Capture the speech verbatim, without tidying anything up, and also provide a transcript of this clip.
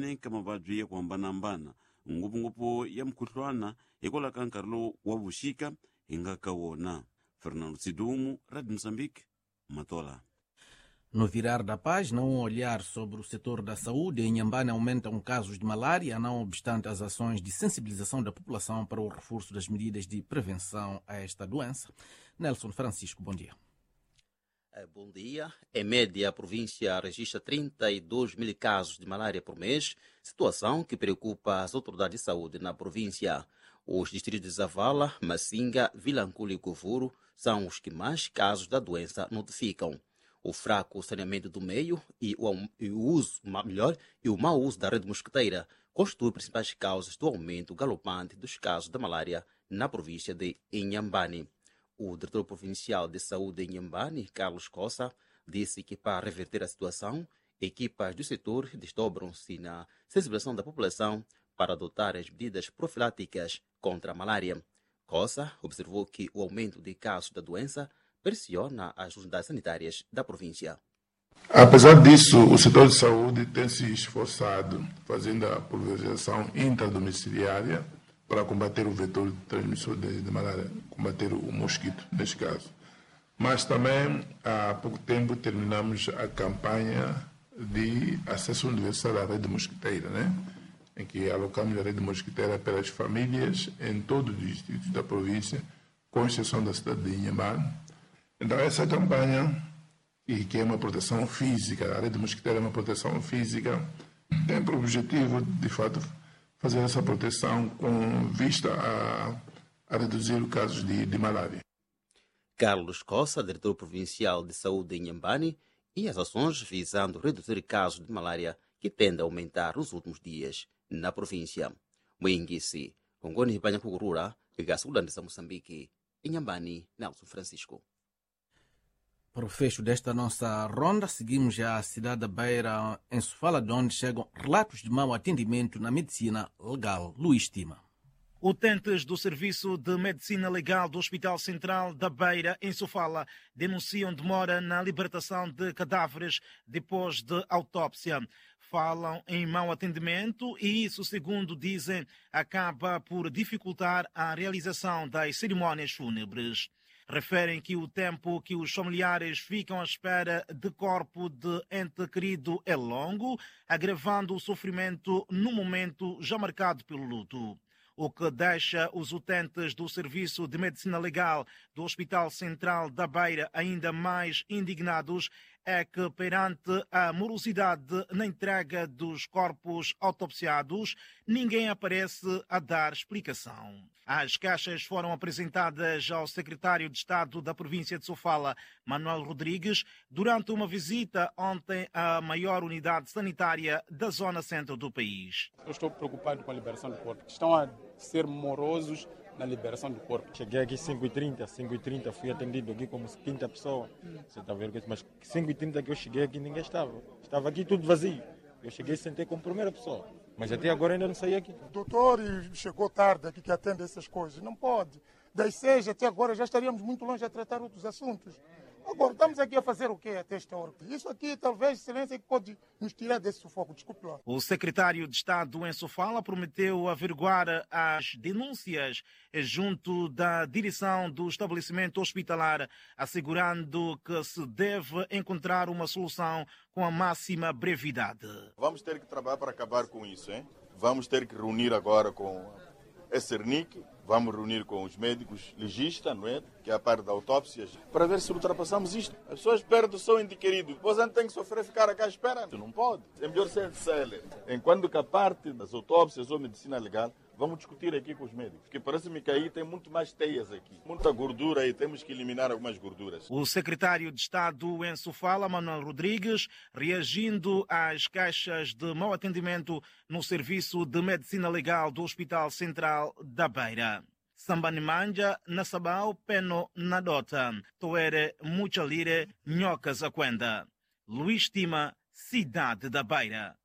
ene kama badria kuambanambana ngupungupu ya mkutwana ikola kankarlo wabushika ingakawona. Fernando Sidumo, Rádio Moçambique, Matola. No virar da página, um olhar sobre o setor da saúde. Em Inhambane aumentam casos de malária, não obstante as ações de sensibilização da população para o reforço das medidas de prevenção a esta doença. Nelson Francisco, bom dia. Bom dia. Em média, a província registra trinta e dois mil casos de malária por mês, situação que preocupa as autoridades de saúde na província. Os distritos de Zavala, Massinga, Vilanculo e Covuro são os que mais casos da doença notificam. O fraco saneamento do meio e o, e o uso melhor e o mau uso da rede mosquiteira constituem principais causas do aumento galopante dos casos da malária na província de Inhambane. O diretor provincial de saúde de Inhambane, Carlos Cossa, disse que para reverter a situação, equipas do setor desdobram-se na sensibilização da população para adotar as medidas profiláticas contra a malária. Cossa observou que o aumento de casos da doença pressiona as unidades sanitárias da província. Apesar disso, o setor de saúde tem se esforçado fazendo a pulverização intradomiciliária para combater o vetor de transmissão de, de malária, combater o mosquito, neste caso. Mas também, há pouco tempo, terminamos a campanha de acesso universal à rede mosquiteira, né? Em que alocamos a rede mosquiteira pelas famílias em todos os distritos da província, com exceção da cidade de Inhambane. Então, essa campanha, e que é uma proteção física, a rede mosquiteira é uma proteção física, tem por objetivo, de fato, fazer essa proteção com vista a, a reduzir os casos de, de malária. Carlos Cossa, diretor provincial de saúde em Inhambane, e as ações visando reduzir casos de malária que tendem a aumentar nos últimos dias na província. Moinguisi, Congoni Banha Kugurura, Gasulanda Moçambique, Inhambane, Nelson Francisco. Para o fecho desta nossa ronda, seguimos já a cidade da Beira, em Sofala, de onde chegam relatos de mau atendimento na medicina legal. Luís Tima. Utentes do Serviço de Medicina Legal do Hospital Central da Beira, em Sofala, denunciam demora na libertação de cadáveres depois de autópsia. Falam em mau atendimento e isso, segundo dizem, acaba por dificultar a realização das cerimônias fúnebres. Referem que o tempo que os familiares ficam à espera de corpo de ente querido é longo, agravando o sofrimento no momento já marcado pelo luto. O que deixa os utentes do Serviço de Medicina Legal do Hospital Central da Beira ainda mais indignados é que, perante a morosidade na entrega dos corpos autopsiados, ninguém aparece a dar explicação. As caixas foram apresentadas ao secretário de Estado da província de Sofala, Manuel Rodrigues, durante uma visita ontem à maior unidade sanitária da zona centro do país. Eu estou preocupado com a liberação do corpo. Estão a ser morosos na liberação do corpo. Cheguei aqui às cinco e trinta, cinco e trinta fui atendido aqui como quinta pessoa. Você está vendo? Mas cinco e trinta que eu cheguei aqui ninguém estava. Estava aqui tudo vazio. Eu cheguei e sentei como primeira pessoa. Mas até agora ainda não saí aqui. O doutor chegou tarde aqui que atende essas coisas. Não pode. Das seis até agora já estaríamos muito longe a tratar outros assuntos. Agora, estamos aqui a fazer o quê até esta hora? Isso aqui, talvez, excelência, que pode nos tirar desse sufoco. Desculpe lá. O secretário de Estado em Sofala prometeu averiguar as denúncias junto da direção do estabelecimento hospitalar, assegurando que se deve encontrar uma solução com a máxima brevidade. Vamos ter que trabalhar para acabar com isso, hein? Vamos ter que reunir agora com a Cernic, vamos reunir com os médicos legistas, não é? Que é a parte da autópsias, para ver se ultrapassamos isto. As pessoas perdem o seu ente querido. Depois a gente tem que sofrer ficar aqui à espera. Não pode. É melhor ser célere. Enquanto que a parte das autópsias ou medicina legal, vamos discutir aqui com os médicos. Porque parece-me que aí tem muito mais teias aqui. Muita gordura aí, temos que eliminar algumas gorduras. O secretário de Estado em Sofala, Manuel Rodrigues, reagindo às caixas de mau atendimento no Serviço de Medicina Legal do Hospital Central da Beira. Sambanimanja, Nassabau, Peno, Nadota, Toere, Muchalire, Nhocas, Aquenda. Luís Tima, Cidade da Beira.